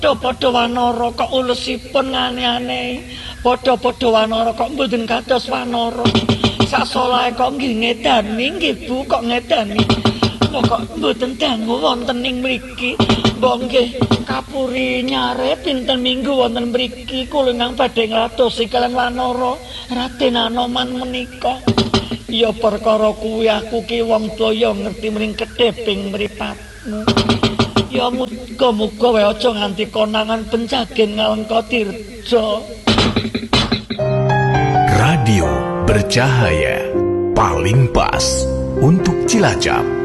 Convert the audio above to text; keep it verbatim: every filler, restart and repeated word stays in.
Padha-padha wanara kok ulesipun ngane-ane. Padha-padha wanara kok mboten kados wanara. Sak solahe kok nggih ngedani nggih Bu kok ngedani. Kok mboten dangu wonten ing mriki. Mbok nggih kapuri nyare pinten minggu wonten mriki kula nang badhe nglatosi kaliyan wanara Raden Anoman menika. Ya perkara kuwi aku ki wong daya ngerti mring kedheping mripatmu. Ya muga-muga wae aja nganti konangan penjagen ngalengka dirja. Radio bercahaya paling pas untuk Cilacap.